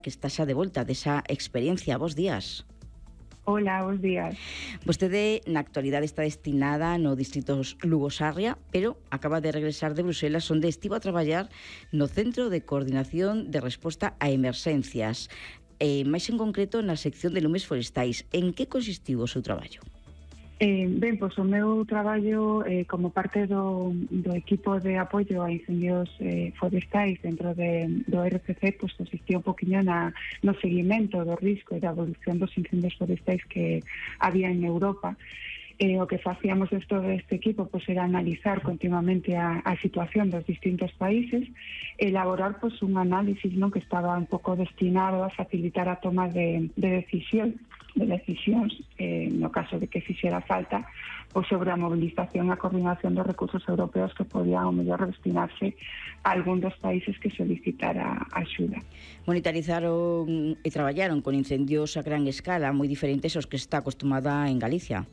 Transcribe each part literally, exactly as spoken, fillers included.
que está xa de volta desa experiencia. Bos días. Hola, bos días. Vostede na actualidade está destinada no distrito Lugo-Sarria, pero acaba de regresar de Bruselas, onde estivo a traballar no Centro de Coordinación de Resposta a Emerxencias, e máis en concreto na sección de lumes forestais. En que consistiu o seu traballo? Eh, ben, pois o meu traballo eh, como parte do, do equipo de apoio a incendios eh, forestais dentro de, do R C C, pois consistía un poquinho na, no seguimento do risco e da evolución dos incendios forestais que había en Europa. Eh, o que facíamos dentro deste equipo pois, era analizar continuamente a, a situación dos distintos países, elaborar pois, un análisis, non, que estaba un pouco destinado a facilitar a toma de, de decisión de decisións, eh, no caso de que fixera falta, ou sobre a movilización e a coordinación dos recursos europeos que podían ao mellor destinarse a algún dos países que solicitara axuda. Monetarizaron e traballaron con incendios a gran escala, moi diferentes aos que está acostumada en Galicia.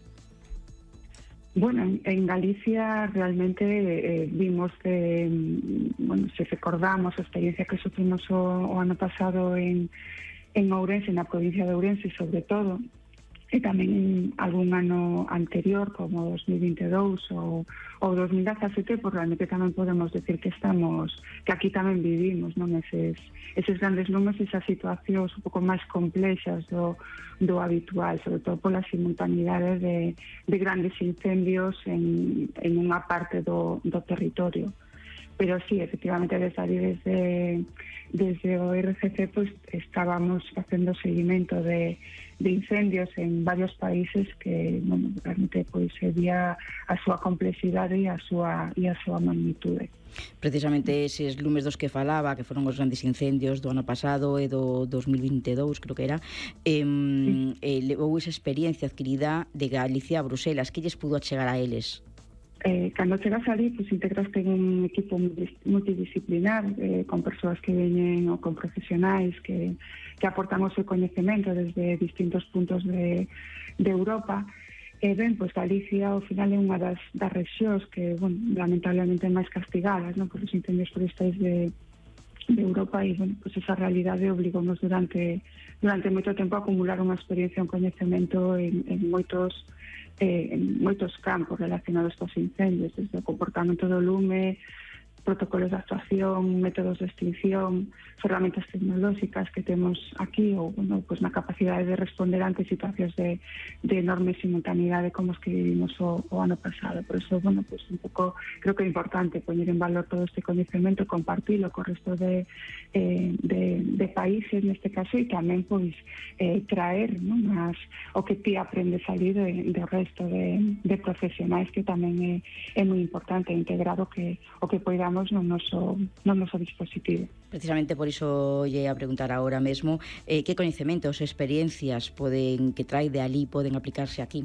Bueno, en Galicia realmente eh, vimos que, bueno, se recordamos a experiencia que sufrimos o, o ano pasado en en Ourense, na provincia de Ourense, sobre todo, e tamén en algún ano anterior, como dos mil vinte e dous ou, ou dos mil dezasete, por realmente tamén podemos decir que estamos, que aquí tamén vivimos, non, eses, eses grandes números, esas situacións un pouco máis complexas do, do habitual, sobre todo pola simultaneidade de, de grandes incendios en, en unha parte do, do territorio. Pero sí, efectivamente, desde ali, desde, desde o R C C, pues, estábamos facendo seguimento de, de incendios en varios países que, bueno, realmente pois, sería a súa complexidade e a súa, e a súa magnitude. Precisamente eses lumes dos que falaba, que foron os grandes incendios do ano pasado e do dos mil vinte e dous, creo que era, eh, sí. eh, levou esa experiencia adquirida de Galicia a Bruselas. Que lles pudo achegar a eles? Eh, cando chegas ali, pues, integraste en un equipo multidisciplinar eh, con persoas que veñen ou con profesionais que, que aportan o seu coñecemento desde distintos puntos de, de Europa. E ben, pois Galicia ao final é unha das, das rexións que, bueno, lamentablemente máis castigadas, non, por os incendios forestais de, de Europa, e, bueno, pois esa realidade obligounos durante durante moito tempo a acumular unha experiencia, un coñecemento en, en moitos Eh, en moitos campos relacionados cos incendios, desde o comportamento do lume, protocolos de actuación, métodos de extinción, ferramentas tecnolóxicas que temos aquí, ou, bueno, pues na capacidade de responder ante situacións de, de enorme simultaneidade como os que vivimos o, o ano pasado. Por eso, bueno, pues un pouco, creo que é importante poñer en valor todo este coñecemento, compartilo co resto de, eh, de, de países neste caso, e tamén, pois, eh, traer, non, as, o que ti aprendes ali de, de resto de, de profesionais, que tamén é, é moi importante integrar o que, o que poidamos no noso, no noso dispositivo. Precisamente por iso lle a preguntar agora mesmo eh, que coñecementos, experiencias poden que trae de ali poden aplicarse aquí?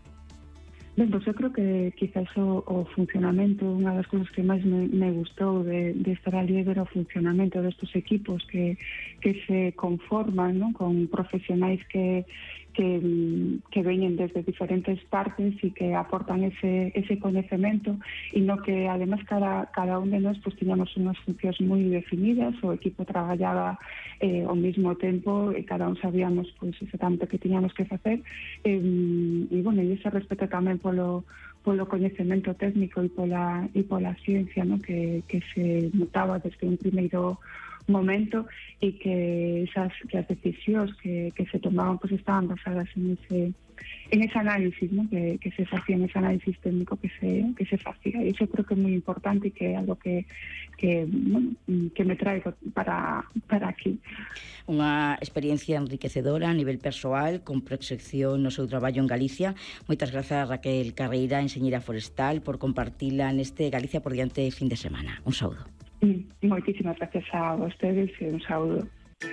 Ben, pois eu creo que quizás o, o funcionamento, unha das cousas que máis me, me gustou de, de estar ali era o funcionamento destes equipos que, que se conforman, non, con profesionais que que, que veñen desde diferentes partes e que aportan ese, ese coñecemento, e no que además cada, cada un de nós pues, tiñamos unhas funcións moi definidas, o equipo traballaba eh, ao mesmo tempo e cada un sabíamos pues, exactamente o que tiñamos que facer, e, e bueno, e ese respeto tamén polo polo coñecemento técnico e pola, e pola ciencia, ¿no? que, que se notaba desde un primeiro momento, e que esas que as decisións que, que se tomaban pues, estaban basadas en ese en ese análisis, ¿no? que, que se facía, en ese análisis técnico que se, que se facía. E iso creo que é moi importante e que é algo que, que, bueno, que me traigo para, para aquí. Unha experiencia enriquecedora a nivel persoal, con proxección no seu traballo en Galicia. Moitas grazas, Raquel Carreira, enxeñeira forestal, por compartila neste Galicia por diante fin de semana. Un saúdo. Moitísimas gracias a vostedes e un saúdo.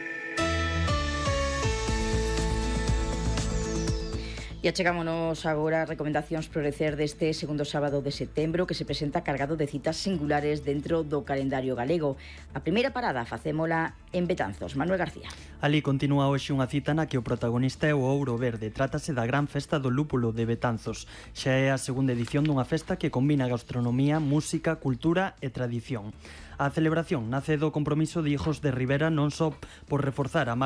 E achegámonos agora a recomendacións Florecer deste segundo sábado de setembro, que se presenta cargado de citas singulares dentro do calendario galego. A primeira parada facémola en Betanzos. Manuel García. Ali continúa hoxe unha cita na que o protagonista é o Ouro Verde. Trátase da gran festa do lúpulo de Betanzos. Xa é a segunda edición dunha festa que combina gastronomía, música, cultura e tradición. A celebración nace do compromiso de Hijos de Ribera non só por reforzar a